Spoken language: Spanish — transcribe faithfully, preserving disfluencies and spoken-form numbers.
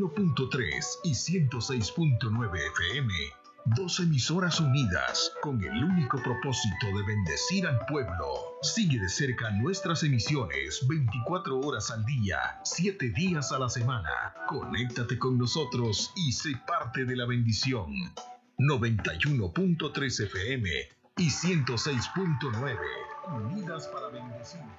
uno punto tres y ciento seis punto nueve F M. Dos emisoras unidas con el único propósito de bendecir al pueblo. Sigue de cerca nuestras emisiones veinticuatro horas al día, siete días a la semana. Conéctate con nosotros y sé parte de la bendición. noventa y uno punto tres F M y ciento seis punto nueve. Unidas para bendecir.